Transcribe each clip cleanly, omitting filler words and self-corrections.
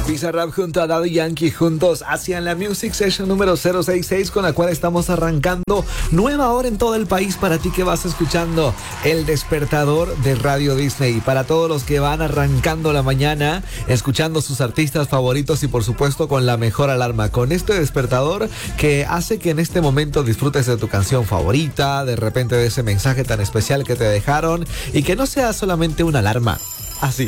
Bizarrap junto a Daddy Yankee juntos hacían la Music Session número 066, con la cual estamos arrancando nueva hora en todo el país para ti que vas escuchando el despertador de Radio Disney. Para todos los que van arrancando la mañana escuchando sus artistas favoritos y por supuesto con la mejor alarma, con este despertador que hace que en este momento disfrutes de tu canción favorita, de repente de ese mensaje tan especial que te dejaron y que no sea solamente una alarma. Así,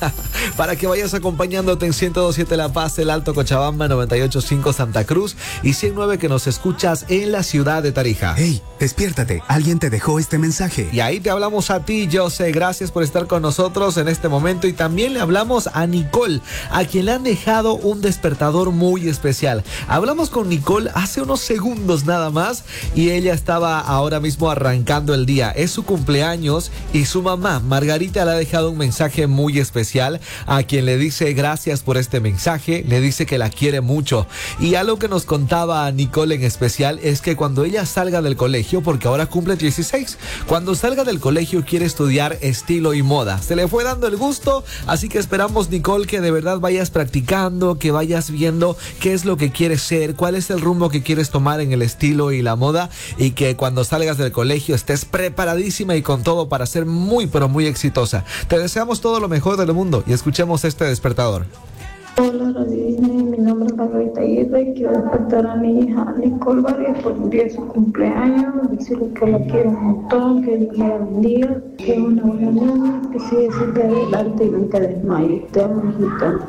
para que vayas acompañándote en 102.7 La Paz, El Alto Cochabamba, 98.5 Santa Cruz y 100.9 que nos escuchas en la ciudad de Tarija. Hey, despiértate, alguien te dejó este mensaje. Y ahí te hablamos a ti, José, gracias por estar con nosotros en este momento. Y también le hablamos a Nicole, a quien le han dejado un despertador muy especial. Hablamos con Nicole hace unos segundos nada más y ella estaba ahora mismo arrancando el día. Es su cumpleaños y su mamá, Margarita, le ha dejado un mensaje muy especial, a quien le dice gracias por este mensaje, le dice que la quiere mucho. Y algo que nos contaba Nicole en especial es que cuando ella salga del colegio, porque ahora cumple 16, cuando salga del colegio quiere estudiar estilo y moda. Se le fue dando el gusto, así que esperamos, Nicole, que de verdad vayas practicando, que vayas viendo qué es lo que quieres ser, cuál es el rumbo que quieres tomar en el estilo y la moda, y que cuando salgas del colegio estés preparadísima y con todo para ser muy pero muy exitosa. Te deseamos todo lo mejor del mundo y escuchemos este despertador. Hola, Radio Disney, mi nombre es Margarita Aguirre. Quiero despertar a mi hija Nicole Vargas por el día de su cumpleaños, decirle que la quiero un montón, que Dios la bendiga, que es una buena niña, que sigue siempre adelante y nunca desmaye. Te amo, hijita.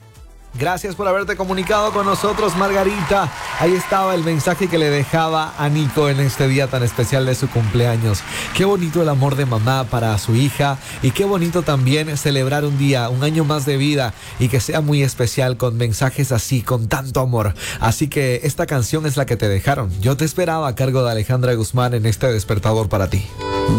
Gracias por haberte comunicado con nosotros, Margarita. Ahí estaba el mensaje que le dejaba a Nico en este día tan especial de su cumpleaños. Qué bonito el amor de mamá para su hija y qué bonito también celebrar un día, un año más de vida y que sea muy especial con mensajes así, con tanto amor. Así que esta canción es la que te dejaron. Yo te esperaba a cargo de Alejandra Guzmán en este despertador para ti.